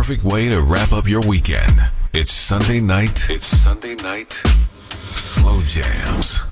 perfect way to wrap up your weekend. It's Sunday night. Slow jams.